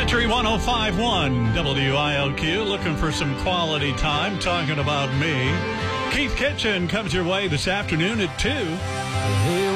Country 105.1 WILQ, looking for some quality time, talking about me. Keith Kitchen comes your way this afternoon at 2.